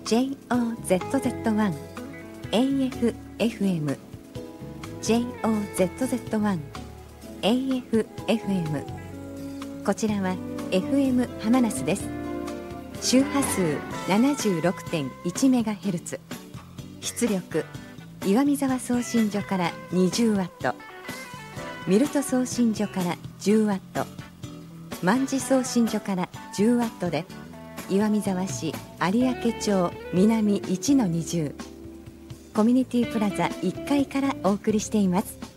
JOZZ1 AFFM JOZZ1 AFFM こちらは FM 浜那須です。周波数 76.1MHz、 出力岩見沢送信所から 20W、 ミルト送信所から 10W、 万事送信所から 10W で岩見沢市有明町南 1-20 コミュニティプラザ1階からお送りしています。